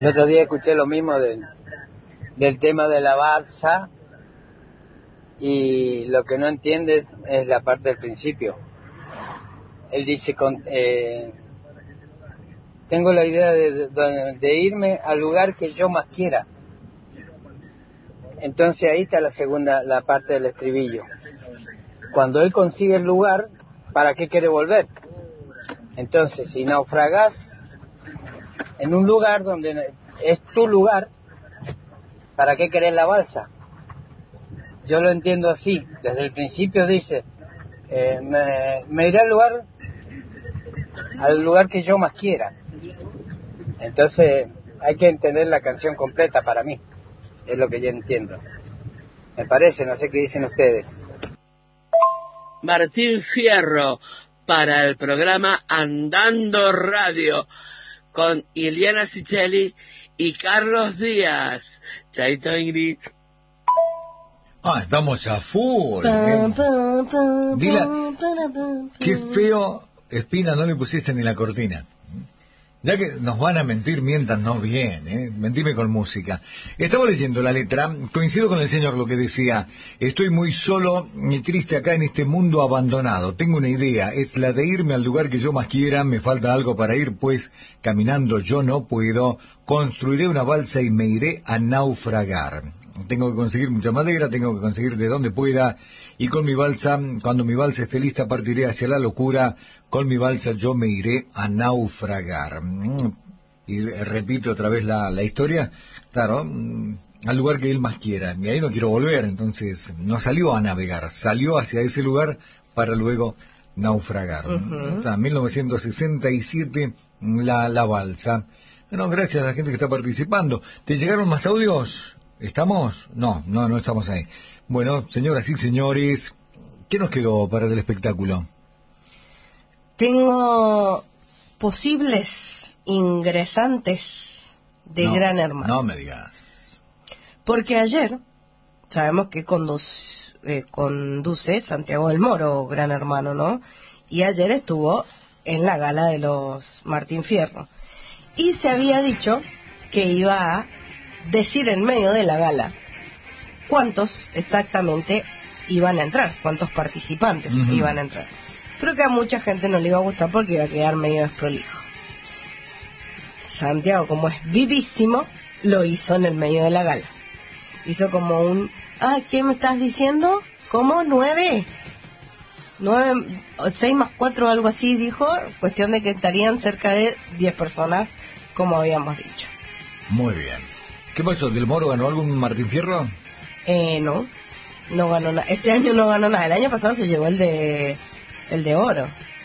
El otro día escuché lo mismo del tema de la balsa y lo que no entiendes es la parte del principio. Él dice, tengo la idea de irme al lugar que yo más quiera. Entonces ahí está la parte del estribillo. Cuando él consigue el lugar, ¿para qué quiere volver? Entonces, si naufragás en un lugar donde es tu lugar, ¿para qué querés la balsa? Yo lo entiendo así. Desde el principio dice, me iré al lugar que yo más quiera. Entonces hay que entender la canción completa para mí. Es lo que yo entiendo. Me parece, no sé qué dicen ustedes. Martín Fierro para el programa Andando Radio con Iliana Sicheli y Carlos Díaz. Chaito, Ingrid. Estamos a full. Dila, qué feo, Espina, no le pusiste ni la cortina. Ya que nos van a mentir, miéntanos bien, mentime con música. Estaba leyendo la letra, coincido con el señor lo que decía, estoy muy solo y triste acá en este mundo abandonado. Tengo una idea, es la de irme al lugar que yo más quiera, me falta algo para ir, pues caminando yo no puedo, construiré una balsa y me iré a naufragar. Tengo que conseguir mucha madera, tengo que conseguir de donde pueda, y con mi balsa, cuando mi balsa esté lista, partiré hacia la locura, con mi balsa yo me iré a naufragar. Y repito otra vez la historia, claro, al lugar que él más quiera, y ahí no quiero volver, entonces no salió a navegar, salió hacia ese lugar para luego naufragar. 1967, la balsa. Bueno, gracias a la gente que está participando. ¿Te llegaron más audios? ¿Estamos? No estamos ahí. Bueno, señoras y señores, ¿qué nos quedó para el espectáculo? Tengo posibles ingresantes de Gran Hermano. No me digas. Porque ayer, sabemos que conduce Santiago del Moro, Gran Hermano, ¿no? Y ayer estuvo en la gala de los Martín Fierro. Y se había dicho que iba a decir en medio de la gala cuántos exactamente iban a entrar, cuántos participantes iban a entrar. Pero que a mucha gente no le iba a gustar porque iba a quedar medio desprolijo. Santiago, como es vivísimo, lo hizo en el medio de la gala. Hizo como ¿qué me estás diciendo? ¿Cómo? ¿9? 6 más 4, algo así, dijo. Cuestión de que estarían cerca de 10 personas, como habíamos dicho. Muy bien. ¿Qué pasó? ¿Del Moro ganó algún Martín Fierro? No ganó nada. Este año no ganó nada. El año pasado se llevó el de oro.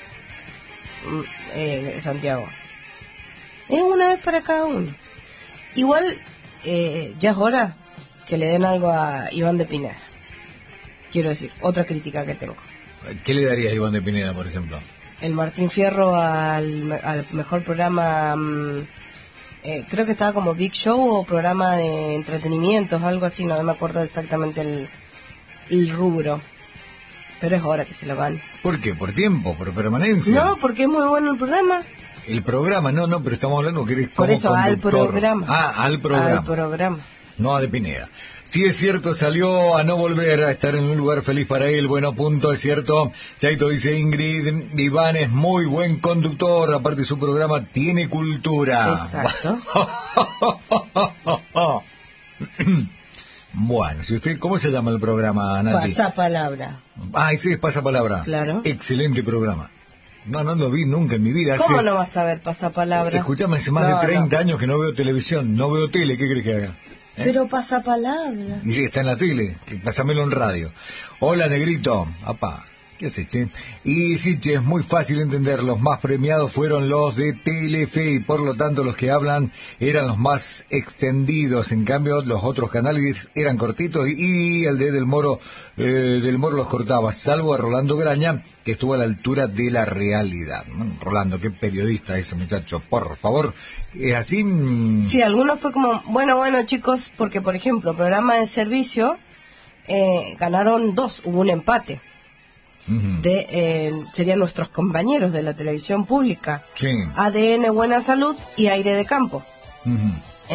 Santiago. Es una vez para cada uno. Igual, ya es hora que le den algo a Iván de Pineda. Quiero decir, otra crítica que tengo. ¿Qué le darías a Iván de Pineda, por ejemplo? El Martín Fierro al mejor programa... creo que estaba como Big Show o programa de entretenimientos, algo así, no me acuerdo exactamente el rubro. Pero es hora que se lo gane. ¿Por qué? ¿Por tiempo? ¿Por permanencia? No, porque es muy bueno el programa. El programa, no, pero estamos hablando que eres como por eso, conductor. Al programa. Al programa. Al programa. No a de Pineda. Sí, es cierto, salió a no volver a estar en un lugar feliz para él. Bueno, punto, es cierto. Chaito dice Ingrid, Iván es muy buen conductor, aparte su programa tiene cultura. Exacto. Bueno, si usted, ¿cómo se llama el programa, Nati? Pasapalabra. Ese es Pasapalabra. Claro. Excelente programa. No lo vi nunca en mi vida. ¿Cómo no vas a ver Pasapalabra? Escuchame, hace más de 30 años que no veo televisión, no veo tele, ¿qué crees que haga? Pero Pasapalabra. Y está en la tele, pásamelo en radio. Hola, negrito. Apá, ¿qué haces, che? Y sí, che, es muy fácil entender. Los más premiados fueron los de Telefe y por lo tanto los que hablan eran los más extendidos. En cambio, los otros canales eran cortitos y el de Del Moro los cortaba, salvo a Rolando Graña, que estuvo a la altura de la realidad. Rolando, qué periodista ese muchacho, por favor. ¿Es así? Sí, algunos fue como, bueno, chicos, porque por ejemplo, programa de servicio, ganaron 2, hubo un empate. Serían nuestros compañeros de la televisión pública, sí. ADN Buena Salud y Aire de Campo.